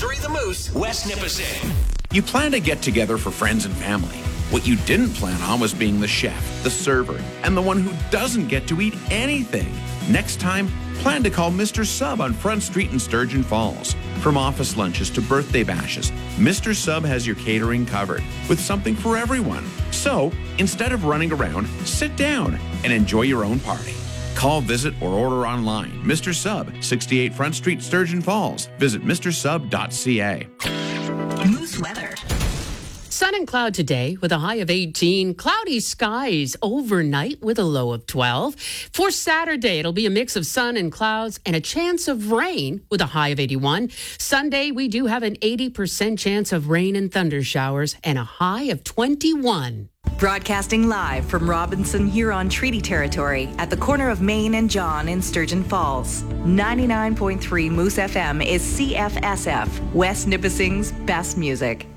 Gregory the Moose, West Nipissing. You plan to get together for friends and family. What you didn't plan on was being the chef, the server, and the one who doesn't get to eat anything. Next time, plan to call Mr. Sub on Front Street in Sturgeon Falls. From office lunches to birthday bashes, Mr. Sub has your catering covered with something for everyone. So, instead of running around, sit down and enjoy your own party. Call, visit, or order online. Mr. Sub, 68 Front Street, Sturgeon Falls. Visit mrsub.ca. Moose weather. Sun and cloud today with a high of 18. Cloudy skies overnight with a low of 12. For Saturday, it'll be a mix of sun and clouds and a chance of rain with a high of 81. Sunday, we do have an 80% chance of rain and thunder showers and a high of 21. Broadcasting live from Robinson Huron Treaty Territory at the corner of Main and John in Sturgeon Falls. 99.3 Moose FM is CFSF, West Nipissing's best music.